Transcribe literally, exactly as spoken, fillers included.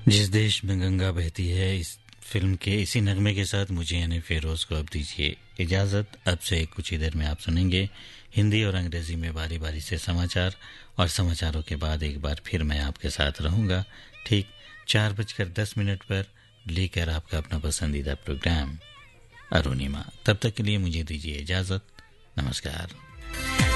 जिस देश में गंगा बहती है, इस फिल्म के इसी नगमे के साथ मुझे यानी फेरोज को अब दीजिए इजाज़त। अब से कुछ ही देर में आप सुनेंगे हिंदी और अंग्रेजी में बारी बारी से समाचार, और समाचारों के बाद एक बार फिर मैं आपके साथ रहूंगा ठीक चार बजकर दस मिनट पर, लेकर आपका अपना पसंदीदा प्रोग्राम अरुणिमा। तब तक के लिए मुझे दीजिए इजाज़त। नमस्कार।